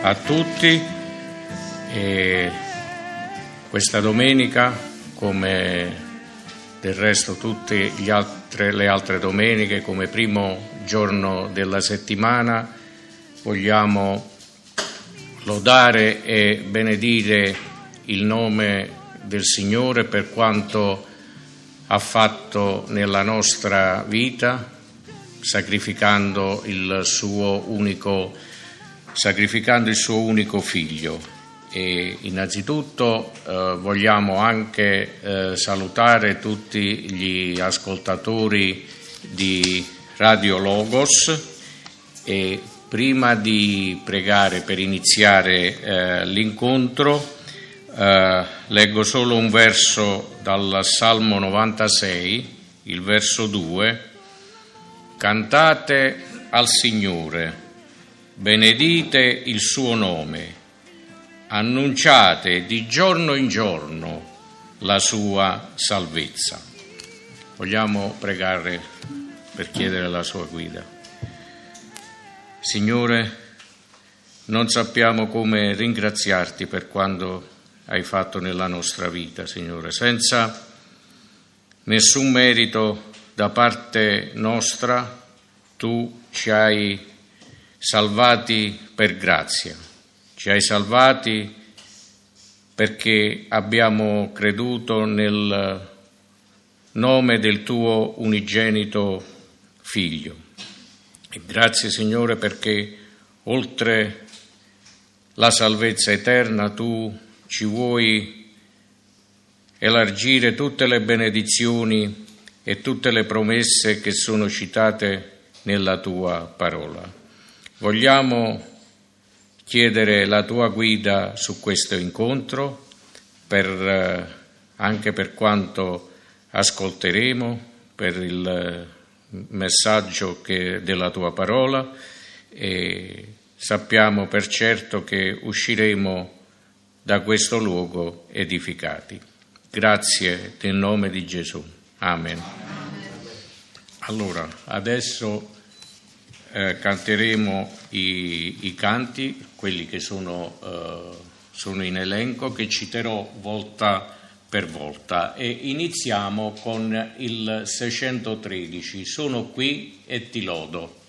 a tutti. E questa domenica, come del resto tutte le altre domeniche, come primo giorno della settimana, vogliamo lodare e benedire il nome del Signore per quanto ha fatto nella nostra vita, sacrificando il suo unico figlio. E innanzitutto vogliamo anche salutare tutti gli ascoltatori di Radio Logos, e prima di pregare per iniziare l'incontro leggo solo un verso dal Salmo 96, il verso 2: cantate al Signore, benedite il suo nome, annunciate di giorno in giorno la sua salvezza. Vogliamo pregare per chiedere la sua guida. Signore, non sappiamo come ringraziarti per quanto hai fatto nella nostra vita, Signore, senza nessun merito da parte nostra. Tu ci hai salvati per grazia, ci hai salvati perché abbiamo creduto nel nome del tuo unigenito Figlio. E grazie, Signore, perché oltre la salvezza eterna tu ci vuoi elargire tutte le benedizioni e tutte le promesse che sono citate nella tua parola. Vogliamo chiedere la tua guida su questo incontro, anche per quanto ascolteremo, per il messaggio della tua parola, e sappiamo per certo che usciremo da questo luogo edificati. Grazie nel nome di Gesù. Amen. Allora, adesso canteremo i canti, quelli che sono in elenco, che citerò volta per volta, e iniziamo con il 613, Sono qui e ti lodo.